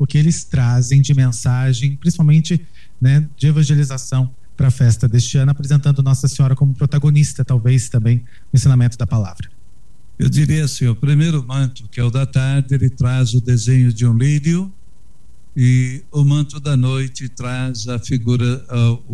o que eles trazem de mensagem, principalmente, né, de evangelização para a festa deste ano, apresentando Nossa Senhora como protagonista, talvez também, no ensinamento da palavra. Eu diria assim, o primeiro manto, que é o da tarde, ele traz o desenho de um lírio, e o manto da noite traz a figura,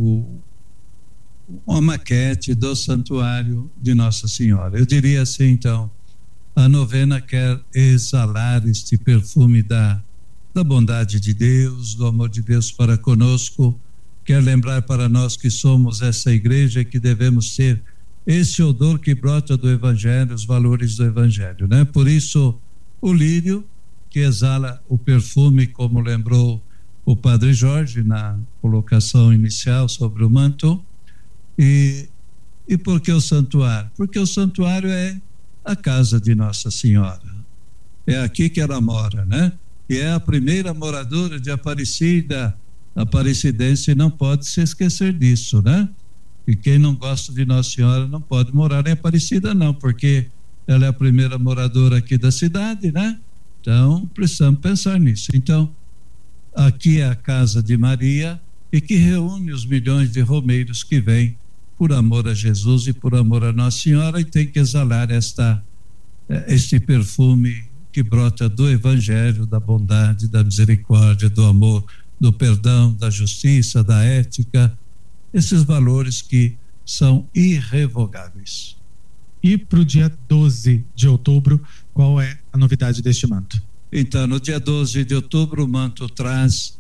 uma maquete do santuário de Nossa Senhora. Eu diria assim, então, a novena quer exalar este perfume da bondade de Deus, do amor de Deus para conosco, quer lembrar para nós que somos essa igreja, que devemos ter esse odor que brota do Evangelho, os valores do Evangelho, né? Por isso, o lírio, que exala o perfume, como lembrou o Padre Jorge na colocação inicial sobre o manto. E por que o santuário? Porque o santuário é a casa de Nossa Senhora. É aqui que ela mora, né? E é a primeira moradora de Aparecida. A aparecidense não pode se esquecer disso, né? E quem não gosta de Nossa Senhora não pode morar em Aparecida, não, porque ela é a primeira moradora aqui da cidade, né? Então, precisamos pensar nisso. Então, aqui é a casa de Maria, e que reúne os milhões de romeiros que vêm por amor a Jesus e por amor a Nossa Senhora, e tem que exalar este perfume que brota do Evangelho, da bondade, da misericórdia, do amor, do perdão, da justiça, da ética, esses valores que são irrevogáveis. E para o dia 12 de outubro, qual é a novidade deste manto? Então, no dia 12 de outubro, o manto traz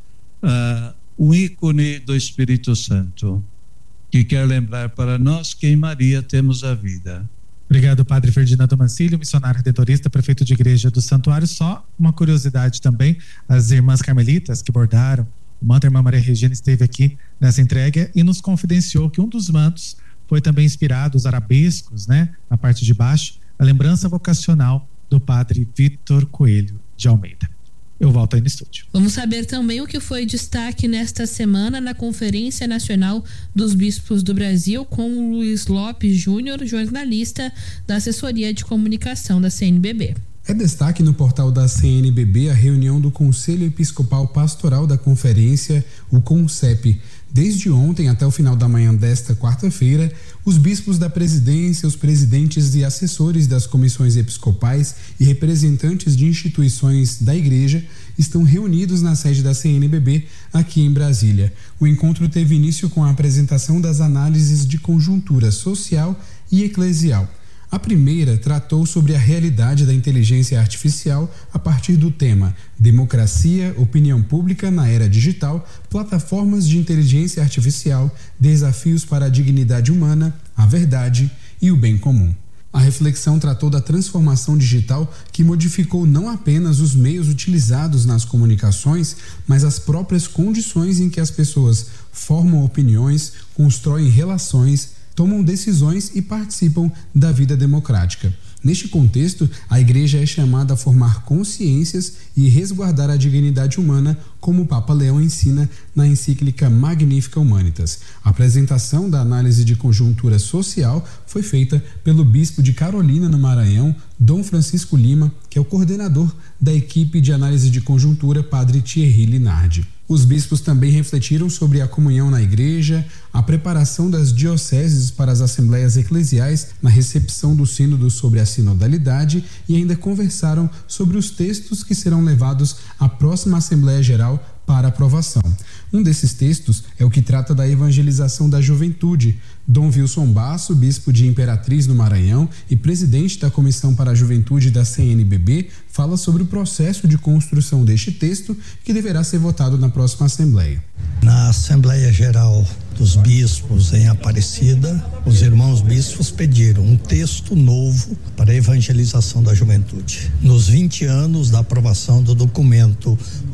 o ícone do Espírito Santo, que quer lembrar para nós que em Maria temos a vida. Obrigado, Padre Ferdinando Mancilio, missionário redentorista, prefeito de igreja do Santuário. Só uma curiosidade também, as irmãs carmelitas que bordaram o manto, a irmã Maria Regina esteve aqui nessa entrega e nos confidenciou que um dos mantos foi também inspirado, os arabescos, né, na parte de baixo, a lembrança vocacional do Padre Vitor Coelho de Almeida. Eu volto aí no estúdio. Vamos saber também o que foi destaque nesta semana na Conferência Nacional dos Bispos do Brasil, com o Luiz Lopes Júnior, jornalista da Assessoria de Comunicação da CNBB. É destaque no portal da CNBB a reunião do Conselho Episcopal Pastoral da Conferência, o CONCEP. Desde ontem até o final da manhã desta quarta-feira, os bispos da presidência, os presidentes e assessores das comissões episcopais e representantes de instituições da igreja estão reunidos na sede da CNBB aqui em Brasília. O encontro teve início com a apresentação das análises de conjuntura social e eclesial. A primeira tratou sobre a realidade da inteligência artificial a partir do tema Democracia, Opinião Pública na Era Digital, Plataformas de Inteligência Artificial, Desafios para a Dignidade Humana, a Verdade e o Bem Comum. A reflexão tratou da transformação digital que modificou não apenas os meios utilizados nas comunicações, mas as próprias condições em que as pessoas formam opiniões, constroem relações, tomam decisões e participam da vida democrática. Neste contexto, a Igreja é chamada a formar consciências e resguardar a dignidade humana, como o Papa Leão ensina na encíclica Magnifica Humanitas. A apresentação da análise de conjuntura social foi feita pelo bispo de Carolina, no Maranhão, Dom Francisco Lima, que é o coordenador da equipe de análise de conjuntura, Padre Thierry Linardi. Os bispos também refletiram sobre a comunhão na igreja, a preparação das dioceses para as assembleias eclesiais na recepção do sínodo sobre a sinodalidade e ainda conversaram sobre os textos que serão levados à próxima Assembleia Geral para aprovação. Um desses textos é o que trata da evangelização da juventude. Dom Wilson Basso, bispo de Imperatriz no Maranhão e presidente da Comissão para a Juventude da CNBB, fala sobre o processo de construção deste texto, que deverá ser votado na próxima Assembleia. Na Assembleia Geral dos Bispos em Aparecida, os irmãos bispos pediram um texto novo para a evangelização da juventude, nos 20 anos da aprovação do documento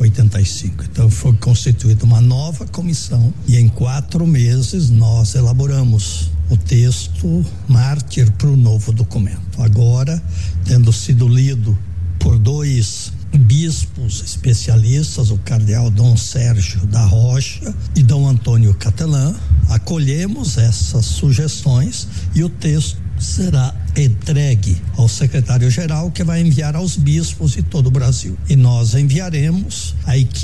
85. Então foi constituída uma nova comissão e em 4 meses nós elaboramos o texto mártir para o novo documento. Agora, tendo sido lido por 2 bispos especialistas, o cardeal Dom Sérgio da Rocha e Dom Antônio Catelã, acolhemos essas sugestões e o texto será entregue ao secretário-geral, que vai enviar aos bispos de todo o Brasil. E nós enviaremos a equipe